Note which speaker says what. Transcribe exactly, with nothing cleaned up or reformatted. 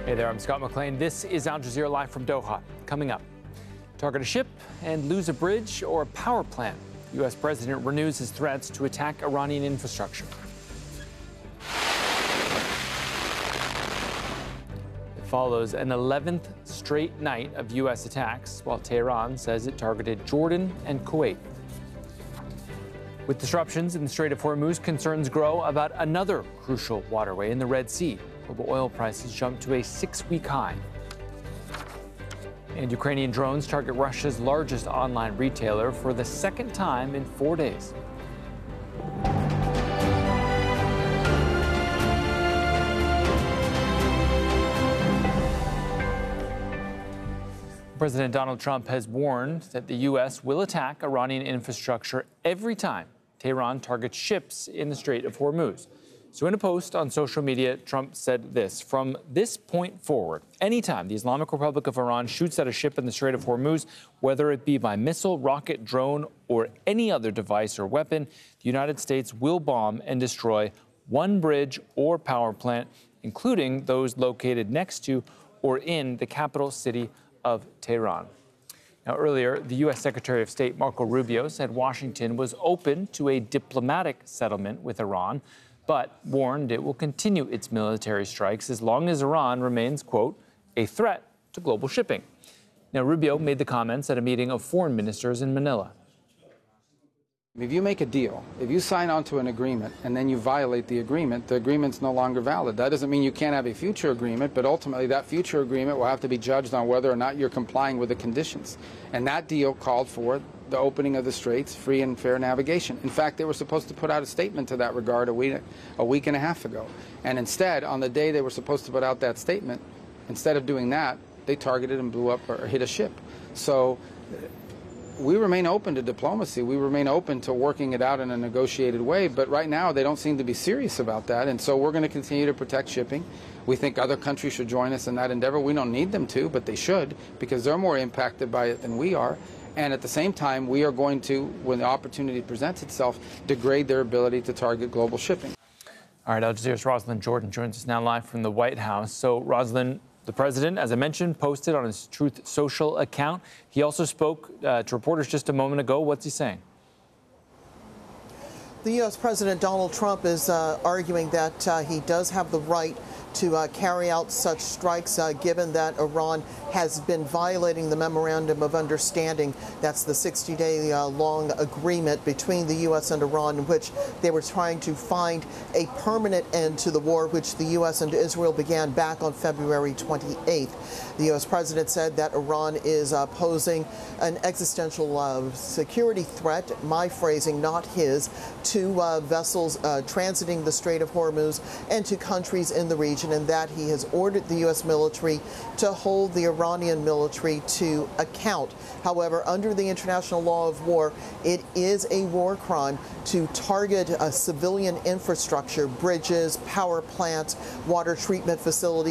Speaker 1: Hey there, I'm Scott McLean. This is Al Jazeera Live from Doha. Coming up, target a ship and lose a bridge or a power plant. U S President renews his threats to attack Iranian infrastructure. It follows an eleventh straight night of U S attacks, while Tehran says it targeted Jordan and Kuwait. With disruptions in the Strait of Hormuz, concerns grow about another crucial waterway in the Red Sea. Global oil prices jump to a six-week high. And Ukrainian drones target Russia's largest online retailer for the second time in four days. President Donald Trump has warned that the U S will attack Iranian infrastructure every time Tehran targets ships in the Strait of Hormuz. So in a post on social media, Trump said this: from this point forward, anytime the Islamic Republic of Iran shoots at a ship in the Strait of Hormuz, whether it be by missile, rocket, drone, or any other device or weapon, the United States will bomb and destroy one bridge or power plant, including those located next to or in the capital city of Tehran. Now, earlier, the U S Secretary of State Marco Rubio said Washington was open to a diplomatic settlement with Iran, but warned it will continue its military strikes as long as Iran remains, quote, a threat to global shipping. Now, Rubio made the comments at a meeting of foreign ministers in Manila.
Speaker 2: If you make a deal, if you sign onto an agreement and then you violate the agreement, the agreement's no longer valid. That doesn't mean you can't have a future agreement, but ultimately that future agreement will have to be judged on whether or not you're complying with the conditions. And that deal called for the opening of the straits, free and fair navigation. In fact, they were supposed to put out a statement to that regard a week, a week and a half ago. And instead, on the day they were supposed to put out that statement, instead of doing that, they targeted and blew up or hit a ship. So we remain open to diplomacy. We remain open to working it out in a negotiated way. But right now, they don't seem to be serious about that. And so we're going to continue to protect shipping. We think other countries should join us in that endeavor. We don't need them to, but they should, because they're more impacted by it than we are. And at the same time, we are going to, when the opportunity presents itself, degrade their ability to target global shipping.
Speaker 1: All right, Al Jazeera's Rosalind Jordan joins us now live from the White House. So, Rosalind, the president, as I mentioned, posted on his Truth Social account. He also spoke uh, to reporters just a moment ago. What's he saying?
Speaker 3: The U S President Donald Trump is uh, arguing that uh, he does have the right to uh, carry out such strikes, uh, given that Iran has been violating the Memorandum of Understanding. That's the sixty-day uh, long agreement between the U S and Iran, in which they were trying to find a permanent end to the war, which the U S and Israel began back on February twenty-eighth. The U S President said that Iran is uh, posing an existential uh, security threat, my phrasing, not his, to uh, vessels uh, transiting the Strait of Hormuz and to countries in the region, and that he has ordered the U S military to hold the Iranian military to account. However, under the international law of war, it is a war crime to target a civilian infrastructure, bridges, power plants, water treatment facilities.